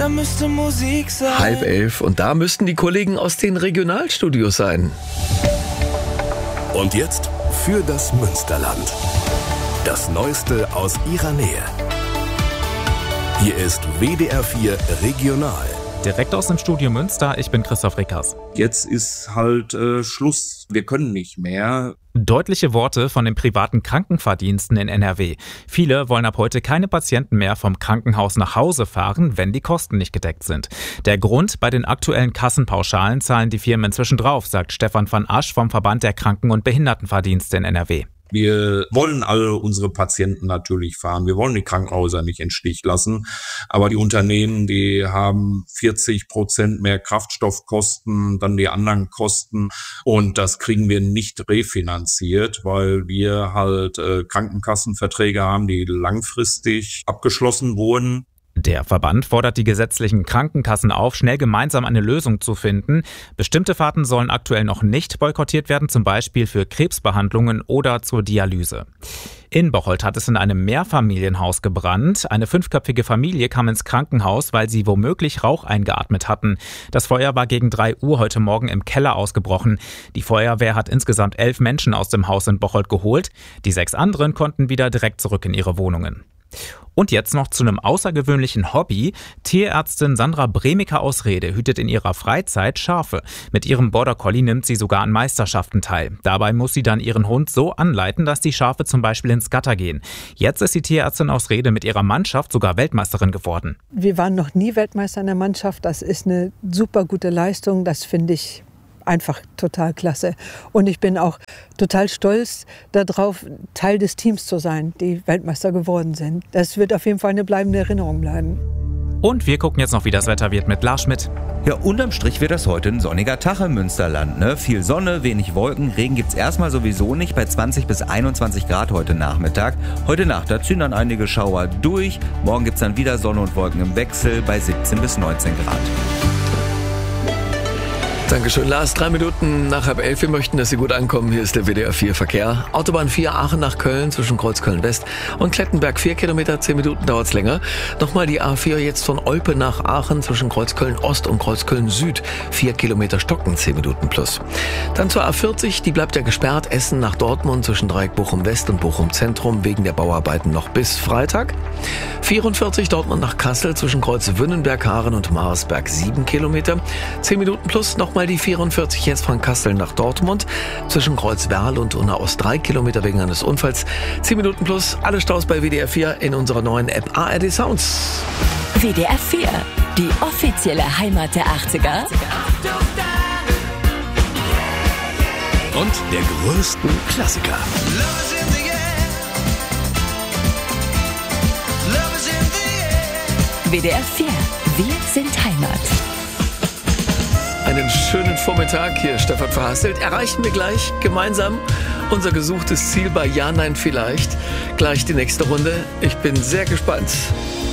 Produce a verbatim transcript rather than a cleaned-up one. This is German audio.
müsste Musik sein. Halb elf und da müssten die Kollegen aus den Regionalstudios sein. Und jetzt für das Münsterland. Das Neueste aus ihrer Nähe. Hier ist W D R vier Regional. Direkt aus dem Studio Münster, ich bin Christoph Rickers. Jetzt ist halt äh, Schluss, wir können nicht mehr. Deutliche Worte von den privaten Krankenfahrdiensten in N R W. Viele wollen ab heute keine Patienten mehr vom Krankenhaus nach Hause fahren, wenn die Kosten nicht gedeckt sind. Der Grund: bei den aktuellen Kassenpauschalen zahlen die Firmen inzwischen drauf, sagt Stefan van Asch vom Verband der Kranken- und Behindertenfahrdienste in N R W. Wir wollen alle unsere Patienten natürlich fahren. Wir wollen die Krankenhäuser nicht im Stich lassen. Aber die Unternehmen, die haben vierzig Prozent mehr Kraftstoffkosten, dann die anderen Kosten. Und das kriegen wir nicht refinanziert, weil wir halt äh, Krankenkassenverträge haben, die langfristig abgeschlossen wurden. Der Verband fordert die gesetzlichen Krankenkassen auf, schnell gemeinsam eine Lösung zu finden. Bestimmte Fahrten sollen aktuell noch nicht boykottiert werden, zum Beispiel für Krebsbehandlungen oder zur Dialyse. In Bocholt hat es in einem Mehrfamilienhaus gebrannt. Eine fünfköpfige Familie kam ins Krankenhaus, weil sie womöglich Rauch eingeatmet hatten. Das Feuer war gegen drei Uhr heute Morgen im Keller ausgebrochen. Die Feuerwehr hat insgesamt elf Menschen aus dem Haus in Bocholt geholt. Die sechs anderen konnten wieder direkt zurück in ihre Wohnungen. Und jetzt noch zu einem außergewöhnlichen Hobby. Tierärztin Sandra Bremiker aus Rede hütet in ihrer Freizeit Schafe. Mit ihrem Border Collie nimmt sie sogar an Meisterschaften teil. Dabei muss sie dann ihren Hund so anleiten, dass die Schafe zum Beispiel ins Gatter gehen. Jetzt ist die Tierärztin aus Rede mit ihrer Mannschaft sogar Weltmeisterin geworden. Wir waren noch nie Weltmeister in der Mannschaft. Das ist eine super gute Leistung. Das finde ich einfach total klasse. Und ich bin auch total stolz darauf, Teil des Teams zu sein, die Weltmeister geworden sind. Das wird auf jeden Fall eine bleibende Erinnerung bleiben. Und wir gucken jetzt noch, wie das Wetter wird mit Lars Schmidt. Ja, unterm Strich wird das heute ein sonniger Tag im Münsterland. Ne? Viel Sonne, wenig Wolken, Regen gibt's erstmal sowieso nicht, bei zwanzig bis einundzwanzig Grad heute Nachmittag. Heute Nacht, da ziehen dann einige Schauer durch. Morgen gibt's dann wieder Sonne und Wolken im Wechsel bei siebzehn bis neunzehn Grad. Dankeschön, Lars. Drei Minuten nach halb elf. Wir möchten, dass Sie gut ankommen. Hier ist der W D R vier Verkehr. Autobahn vier Aachen nach Köln zwischen Kreuzköln West und Klettenberg vier Kilometer, zehn Minuten dauert's länger. Nochmal die A vier jetzt von Olpe nach Aachen zwischen Kreuzköln Ost und Kreuzköln Süd. vier Kilometer Stocken, zehn Minuten plus. Dann zur A vierzig, die bleibt ja gesperrt. Essen nach Dortmund zwischen Dreieck Bochum West und Bochum Zentrum wegen der Bauarbeiten noch bis Freitag. vierundvierzig Dortmund nach Kassel zwischen Kreuz Wünnenberg, Haaren und Marsberg sieben Kilometer, zehn Minuten plus. Nochmal die vierundvierzig jetzt von Kassel nach Dortmund zwischen Kreuz Werl und Unna Ost drei Kilometer wegen eines Unfalls. zehn Minuten plus. Alle Staus bei W D R vier in unserer neuen App A R D Sounds. W D R vier, die offizielle Heimat der achtziger. Und der größten Klassiker. W D R vier, wir sind Heimat. Einen schönen Vormittag, hier Stefan Verhasselt. Erreichen wir gleich gemeinsam unser gesuchtes Ziel bei Ja, Nein, Vielleicht. Gleich die nächste Runde. Ich bin sehr gespannt.